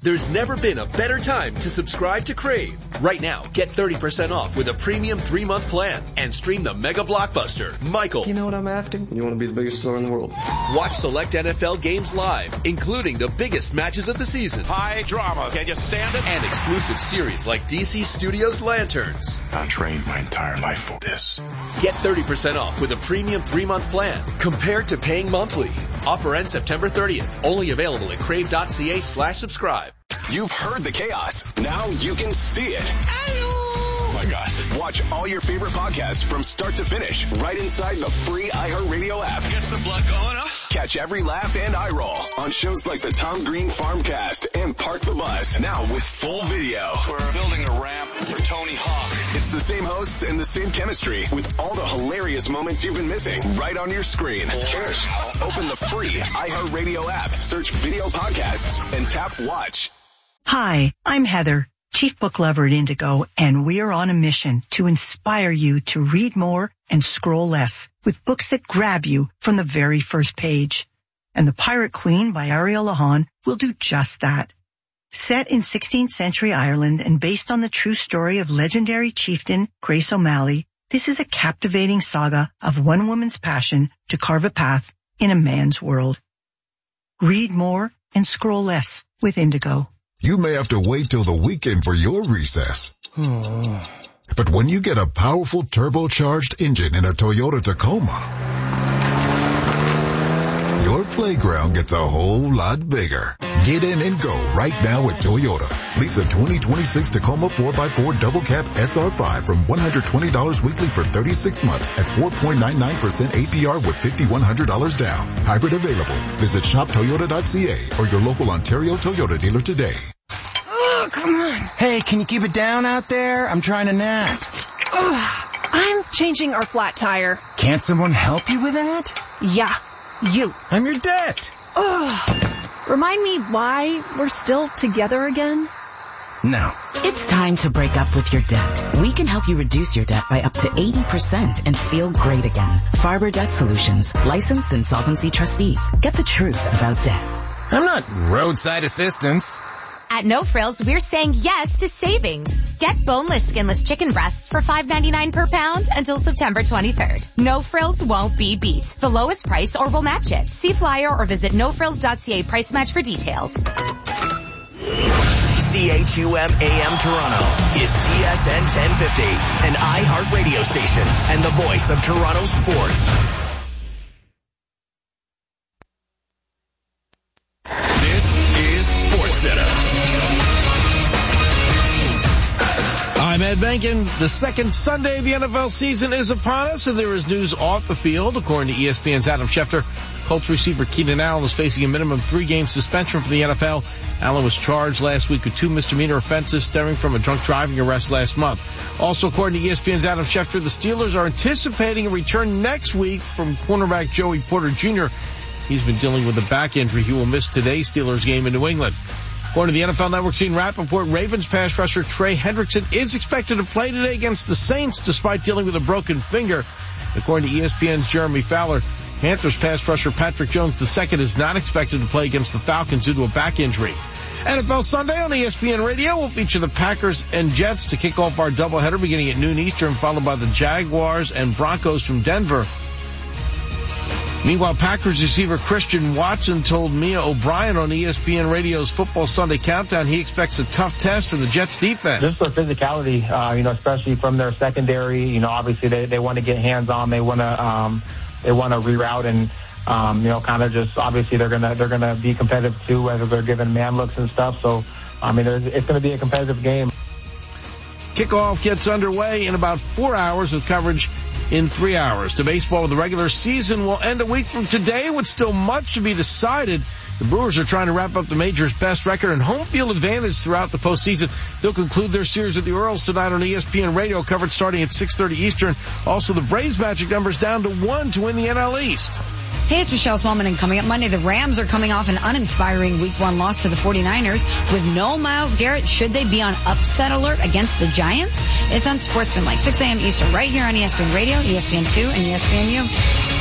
There's never been a better time to subscribe to Crave. Right now, get 30% off with a premium 3-month plan and stream the mega blockbuster, Michael. You know what I'm after? You want to be the biggest star in the world. Watch select NFL games live, including the biggest matches of the season. High drama. Can you stand it? And exclusive series like DC Studios Lanterns. I trained my entire life for this. Get 30% off with a premium 3-month plan compared to paying monthly. Offer ends September 30th. Only available at crave.ca/subscribe. You've heard the chaos. Now you can see it. Oh my God. Watch all your favorite podcasts from start to finish right inside the free iHeartRadio app. Gets the blood going, huh? Catch every laugh and eye roll on shows like the Tom Green Farmcast and Park the Bus. Now with full video. We're building a ramp for Tony Hawk. It's the same hosts and the same chemistry with all the hilarious moments you've been missing right on your screen. Cheers. Open the free iHeartRadio app, search video podcasts, and tap watch. Hi, I'm Heather, Chief Book Lover at Indigo, and we are on a mission to inspire you to read more and scroll less with books that grab you from the very first page. And The Pirate Queen by Ariel Lahan will do just that. Set in 16th century Ireland and based on the true story of legendary chieftain Grace O'Malley, this is a captivating saga of one woman's passion to carve a path in a man's world. Read more and scroll less with Indigo. You may have to wait till the weekend for your recess. But when you get a powerful turbocharged engine in a Toyota Tacoma, your playground gets a whole lot bigger. Get in and go right now at Toyota. Lease a 2026 Tacoma 4x4 double cab SR5 from $120 weekly for 36 months at 4.99% APR with $5,100 down. Hybrid available. Visit shoptoyota.ca or your local Ontario Toyota dealer today. Oh, come on. Hey, can you keep it down out there? I'm trying to nap. I'm changing our flat tire. Can't someone help you with that? Yeah, you. I'm your debt. Remind me why we're still together again? No. It's time to break up with your debt. We can help you reduce your debt by up to 80% and feel great again. Farber Debt Solutions, licensed insolvency trustees. Get the truth about debt. I'm not roadside assistance. At No Frills, we're saying yes to savings. Get boneless, skinless chicken breasts for $5.99 per pound until September 23rd. No Frills won't be beat. The lowest price or we'll match it. See flyer or visit nofrills.ca price match for details. CHUM AM Toronto is TSN 1050, an iHeart radio station and the voice of Toronto sports. This is SportsCenter. I'm Ed Benkin. The second Sunday of the NFL season is upon us, and there is news off the field. According to ESPN's Adam Schefter, Colts receiver Keenan Allen is facing a minimum 3-game suspension from the NFL. Allen was charged last week with 2 misdemeanor offenses stemming from a drunk driving arrest last month. Also, according to ESPN's Adam Schefter, the Steelers are anticipating a return next week from cornerback Joey Porter Jr. He's been dealing with a back injury. He will miss today's Steelers game in New England. According to the NFL Network's Ian Rappaport, Ravens pass rusher Trey Hendrickson is expected to play today against the Saints despite dealing with a broken finger. According to ESPN's Jeremy Fowler, Panthers pass rusher Patrick Jones II is not expected to play against the Falcons due to a back injury. NFL Sunday on ESPN Radio will feature the Packers and Jets to kick off our doubleheader beginning at noon Eastern, followed by the Jaguars and Broncos from Denver. Meanwhile, Packers receiver Christian Watson told Mia O'Brien on ESPN Radio's Football Sunday Countdown he expects a tough test from the Jets defense. Just their physicality, especially from their secondary. Obviously they want to get hands on. They want to reroute and, kind of just obviously they're gonna be competitive too, whether they're given man looks and stuff. So, it's going to be a competitive game. Kickoff gets underway in about 4 hours with coverage in 3 hours. To baseball, the regular season will end a week from today with still much to be decided. The Brewers are trying to wrap up the major's best record and home field advantage throughout the postseason. They'll conclude their series with the Orioles tonight on ESPN Radio, coverage starting at 6:30 Eastern. Also, the Braves' magic numbers down to 1 to win the NL East. Hey, it's Michelle Smallman, and coming up Monday, the Rams are coming off an uninspiring Week 1 loss to the 49ers. With no Myles Garrett, should they be on upset alert against the Giants? It's on Sportsman, like 6 a.m. Eastern, right here on ESPN Radio, ESPN2, and ESPNU.